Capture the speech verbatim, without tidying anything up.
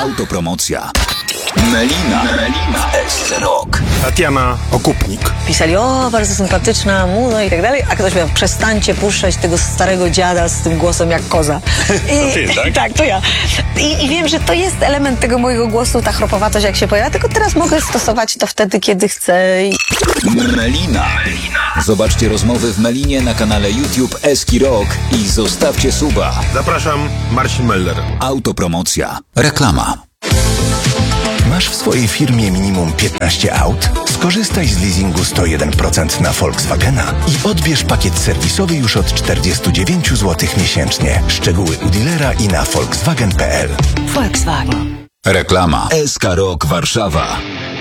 Autopromocja. Melina. Melina. S C Rock. Tatiana Okupnik. Pisali, o, bardzo sympatyczna, muza i tak dalej, a ktoś miał, przestańcie puszczać tego starego dziada z tym głosem jak koza. I, To ty, tak? Tak, to ja. I, I wiem, że to jest element tego mojego głosu, ta chropowatość jak się pojawia, tylko teraz mogę stosować to wtedy, kiedy chcę. I... Melina. Zobaczcie rozmowy w Melinie na kanale YouTube Eski Rock i zostawcie suba. Zapraszam, Marcin Meller. Autopromocja. Reklama. Masz w swojej firmie minimum piętnaście aut? Skorzystaj z leasingu sto jeden procent na Volkswagena i odbierz pakiet serwisowy już od czterdzieści dziewięć złotych miesięcznie. Szczegóły u dealera i na volkswagen kropka p l. Volkswagen. Reklama. S K Rock Warszawa.